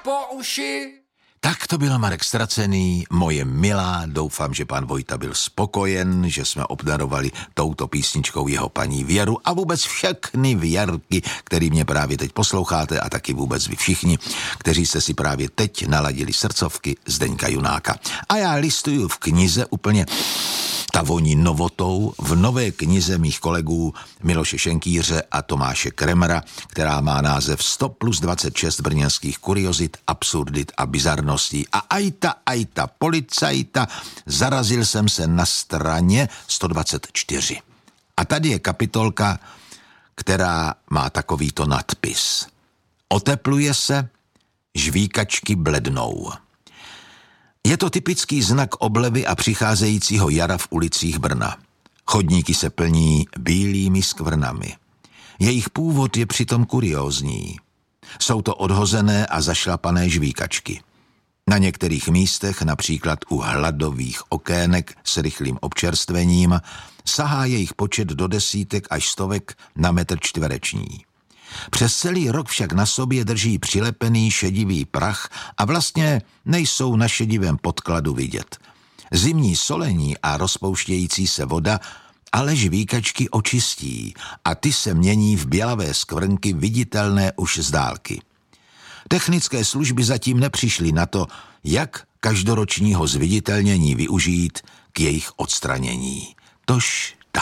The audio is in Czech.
po uši. Tak to byl Marek Ztracený, moje milá, doufám, že pan Vojta byl spokojen, že jsme obdarovali touto písničkou jeho paní Věru a vůbec všechny Věrky, který mě právě teď posloucháte a taky vůbec vy všichni, kteří jste si právě teď naladili srdcovky Zdeňka Junáka. A já listuju v knize úplně ta voní novotou v nové knize mých kolegů Miloše Šenkýře a Tomáše Kremera, která má název 100 plus 26 brněnských kuriozit, absurdit a bizarností. A ajta, policajta, zarazil jsem se na straně 124. A tady je kapitolka, která má takovýto nadpis. Otepluje se, žvíkačky blednou. Je to typický znak oblevy a přicházejícího jara v ulicích Brna. Chodníky se plní bílými skvrnami. Jejich původ je přitom kuriózní. Jsou to odhozené a zašlapané žvíkačky. Na některých místech, například u hladových okének s rychlým občerstvením, sahá jejich počet do desítek až stovek na metr čtvereční. Přes celý rok však na sobě drží přilepený šedivý prach a vlastně nejsou na šedivém podkladu vidět. Zimní solení a rozpouštějící se voda ale žvíkačky očistí a ty se mění v bělavé skvrnky viditelné už z dálky. Technické služby zatím nepřišly na to, jak každoročního zviditelnění využít k jejich odstranění. Tož